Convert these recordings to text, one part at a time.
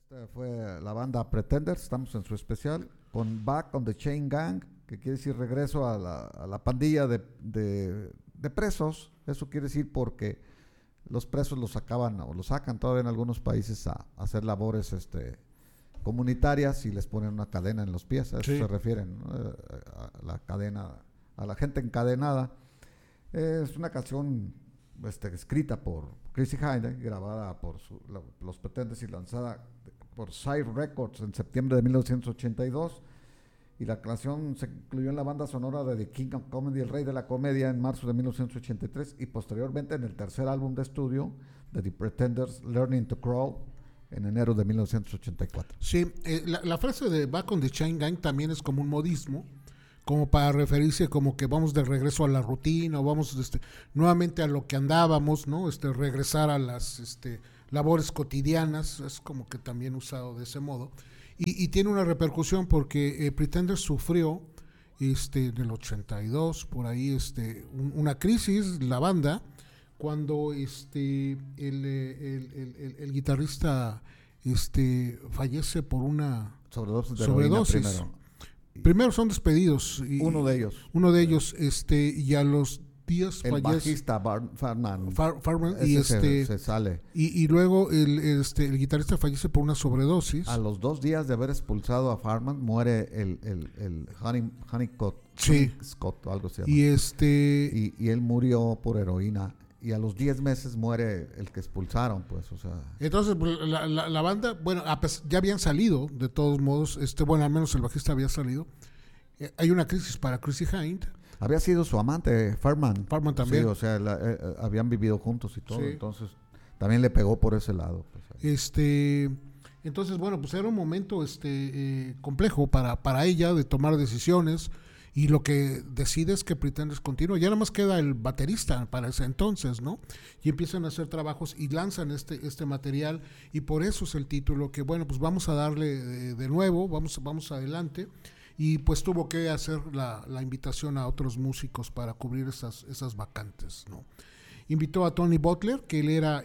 Esta fue la banda Pretenders, estamos en su especial, con Back on the Chain Gang, que quiere decir regreso a la pandilla de presos. Eso quiere decir porque los presos los sacaban o los sacan todavía en algunos países a hacer labores comunitarias y les ponen una cadena en los pies. A eso Sí. se refieren, ¿no? A la cadena, a la gente encadenada. Es una canción escrita por Chrissy Hynde, grabada por los Pretenders y lanzada por Sire Records en septiembre de 1982. Y la canción se incluyó en la banda sonora de The King of Comedy, El Rey de la Comedia, en marzo de 1983, y posteriormente en el tercer álbum de estudio de The Pretenders, Learning to Crawl, en enero de 1984. Sí, la frase de Back on the Chain Gang también es como un modismo, como para referirse como que vamos de regreso a la rutina, o vamos nuevamente a lo que andábamos, ¿no? Regresar a las labores cotidianas, es como que también usado de ese modo. Y tiene una repercusión porque Pretenders sufrió en el 82, por ahí, una crisis, la banda, cuando el guitarrista fallece por una Sobredosis de sobredosis. heroína Primero son despedidos. Uno de ellos. Y a los días El fallece. bajista Farman. Farman, se sale. Y luego el guitarrista fallece por una sobredosis. A los 2 días de haber expulsado a Farman, muere el Honeycott. Sí. Scott, o algo se llama. Y Y él murió por heroína. Y a los 10 meses muere el que expulsaron, pues, o sea. entonces pues, la banda, bueno, ya habían salido, de todos modos, bueno, al menos el bajista había salido. Hay una crisis para Chrissy Hynde. Había sido su amante, Farman. Farman también. Sí, o sea, habían vivido juntos y todo, Sí. entonces también le pegó por ese lado. Pues. Entonces, bueno, pues era un momento complejo para ella de tomar decisiones, y lo que decide es que Pretenders continúa. Ya nada más queda el baterista para ese entonces, ¿no? Y empiezan a hacer trabajos y lanzan este material, y por eso es el título, que bueno, pues vamos a darle de nuevo, vamos adelante. Y pues tuvo que hacer la invitación a otros músicos para cubrir esas vacantes, ¿no? Invitó a Tony Butler, que él era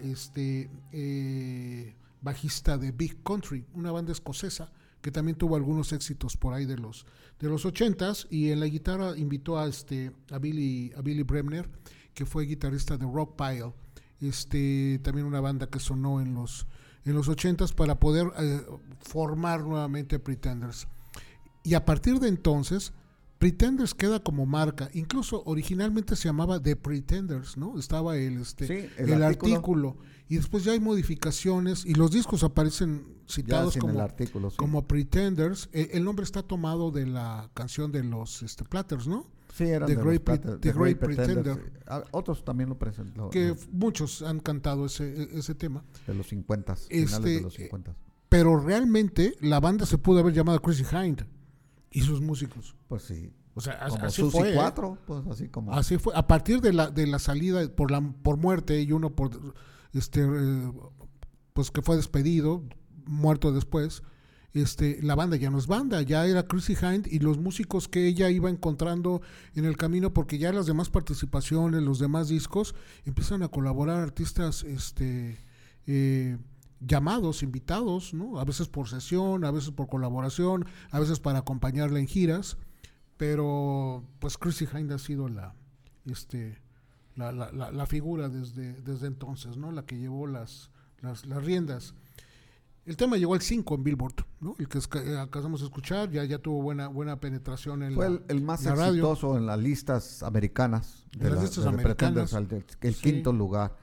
bajista de Big Country, una banda escocesa que también tuvo algunos éxitos por ahí de los 80s, y en la guitarra invitó a Billy Bremner, que fue guitarrista de Rock Pile, también una banda que sonó en los 80s, para poder formar nuevamente Pretenders. Y a partir de entonces, Pretenders queda como marca. Incluso originalmente se llamaba The Pretenders, ¿no? Estaba el artículo. Y después ya hay modificaciones y los discos aparecen citados como, el artículo, sí. como Pretenders. El nombre está tomado de la canción de los Platters, ¿no? Sí, eran The de Great Pretender. Otros también lo presentaron. Que muchos han cantado ese tema. De los 50, finales de los 50. Pero realmente la banda se pudo haber llamado Chrissy Hynde y sus músicos. Pues sí. O sea, como así Susie fue. 4, pues así como. Así fue. A partir de la salida por muerte, y uno por pues que fue despedido, muerto después, la banda ya no es banda, ya era Chrissy Hynde y los músicos que ella iba encontrando en el camino, porque ya las demás participaciones, los demás discos, empiezan a colaborar artistas llamados, invitados, ¿no? A veces por sesión, a veces por colaboración, a veces para acompañarla en giras, pero pues Chrissy Hynde ha sido la figura desde entonces, ¿no? La que llevó las riendas. El tema llegó al 5 en Billboard, ¿no? El que acabamos de escuchar, ya tuvo buena penetración en fue el más la exitoso radio. En las listas americanas. En las listas americanas. El quinto lugar.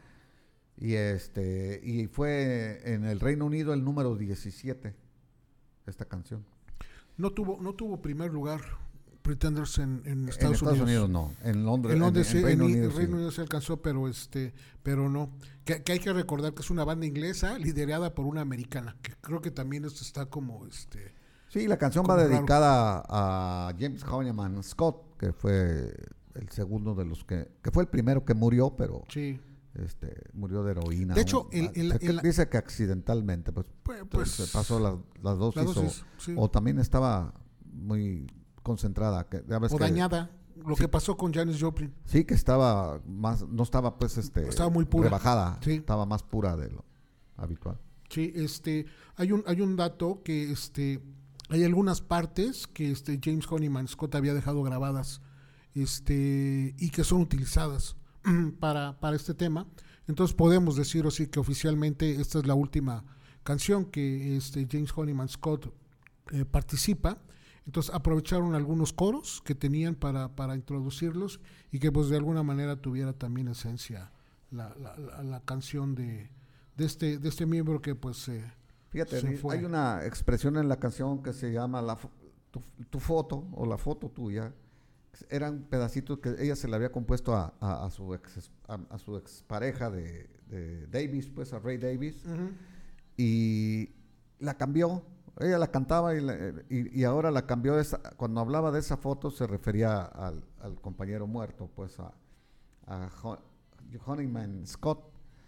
Y fue en el Reino Unido el número 17, esta canción. No tuvo primer lugar Pretenders en Estados Unidos no, en Londres sí, Reino en Unido, Reino Unido se alcanzó, pero no. Que hay que recordar que es una banda inglesa liderada por una americana, que creo que también esto está como Sí, la canción va dedicada a James Honeyman Scott, que fue el segundo de los que fue el primero que murió, pero sí. Murió de heroína. De hecho, dice que accidentalmente, pues se pasó las dosis, sí. O también estaba muy concentrada, dañada, lo que pasó con Janis Joplin. Sí, que estaba más, no estaba pues estaba muy pura, rebajada, sí. Estaba más pura de lo habitual. Sí, hay un dato que hay algunas partes que James Honeyman Scott había dejado grabadas y que son utilizadas para este tema. Entonces podemos decir así que oficialmente esta es la última canción que James Honeyman Scott participa. Entonces aprovecharon algunos coros que tenían para introducirlos y que pues de alguna manera tuviera también esencia la canción de este miembro que pues Fíjate, se fue. hay una expresión en la canción que se llama tu foto o la foto tuya. Eran pedacitos que ella se le había compuesto a su ex pareja de Davis, pues a Ray Davis, Uh-huh. y la cambió. Ella la cantaba y ahora la cambió. Cuando hablaba de esa foto se refería al compañero muerto, pues a Honeyman Scott.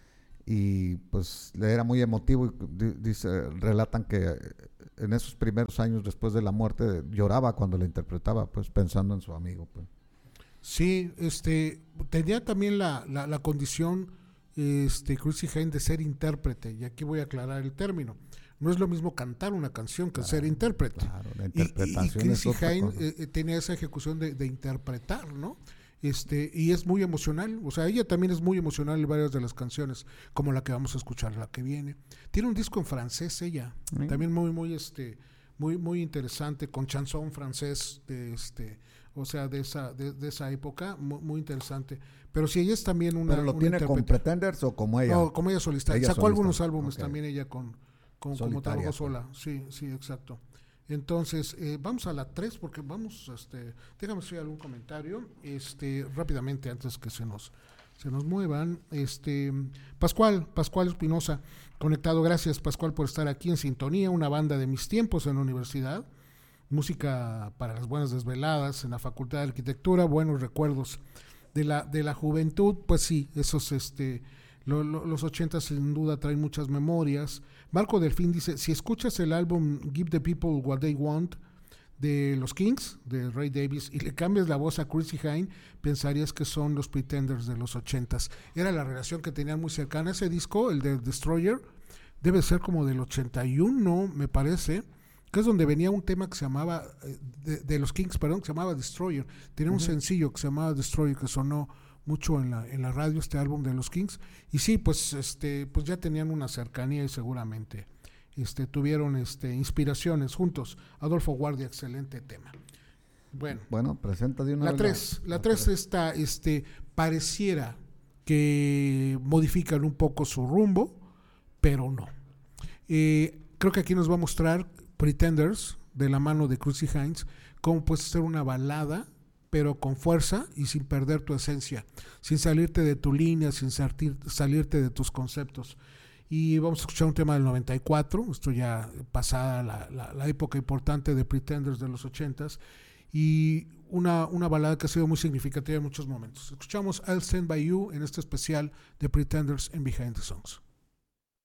Y pues le era muy emotivo y relatan que en esos primeros años después de la muerte lloraba cuando la interpretaba, pues pensando en su amigo, pues. Sí, tenía también la condición Chrissie Hynde de ser intérprete, y aquí voy a aclarar el término. No es lo mismo cantar una canción que ser intérprete. Claro, la Y interpretación es Chrissie otra Hynde cosa. tenía esa ejecución de interpretar, ¿no? Y es muy emocional, o sea, ella también es muy emocional en varias de las canciones, como la que vamos a escuchar, la que viene. Tiene un disco en francés ella, también muy interesante, con chanson francés o sea, de esa época, muy interesante. Pero sí, ella es también ¿Pero lo una tiene con intérprete. Pretenders o como ella? No, como ella solista. Ella Sacó solista. algunos álbumes Ok. también ella como Solitaria, trabajó pues. sola. Sí, sí, exacto. Entonces, vamos a la 3 porque vamos, déjame hacer algún comentario, rápidamente antes que se nos muevan. Pascual Espinosa, conectado, gracias Pascual por estar aquí en sintonía, una banda de mis tiempos en la universidad, música para las buenas desveladas en la Facultad de Arquitectura, buenos recuerdos de la juventud, pues sí, esos los 80 sin duda traen muchas memorias. Marco Delfín dice, si escuchas el álbum Give the People What They Want de los Kings, de Ray Davis, y le cambias la voz a Chrissie Hynde, pensarías que son los Pretenders de los 80s. Era la relación que tenían muy cercana. Ese disco, el de Destroyer, debe ser como del 81, me parece, que es donde venía un tema que se llamaba, de los Kings, perdón, que se llamaba Destroyer. Tenía un sencillo que se llamaba Destroyer, que sonó mucho en la radio, este álbum de los Kings, y sí, pues pues ya tenían una cercanía y seguramente tuvieron inspiraciones juntos. Adolfo Guardia, excelente tema. Bueno, presenta de una La vez 3, la 3 está, pareciera que modifican un poco su rumbo, pero no. Creo que aquí nos va a mostrar Pretenders, de la mano de Chrissie Hynde, cómo puede ser una balada, pero con fuerza y sin perder tu esencia, sin salirte de tu línea, sin salirte de tus conceptos. Y vamos a escuchar un tema del 94, esto ya pasada la época importante de Pretenders de los 80s, y una balada que ha sido muy significativa en muchos momentos. Escuchamos I'll Stand By You en este especial de Pretenders en Behind the Songs.